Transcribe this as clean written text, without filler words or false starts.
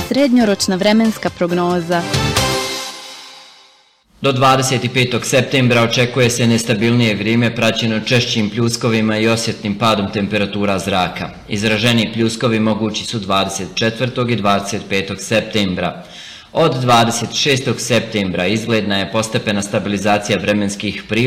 Srednjoročna vremenska prognoza. Do 25. septembra očekuje se nestabilnije vrijeme praćeno češćim pljuskovima i osjetnim padom temperatura zraka. Izraženi pljuskovi mogući su 24. i 25. septembra. Od 26. septembra izgledna je postepena stabilizacija vremenskih prilika